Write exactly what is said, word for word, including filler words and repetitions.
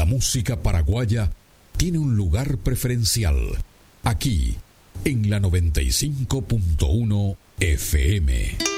La música paraguaya tiene un lugar preferencial aquí en la noventa y cinco punto uno F M.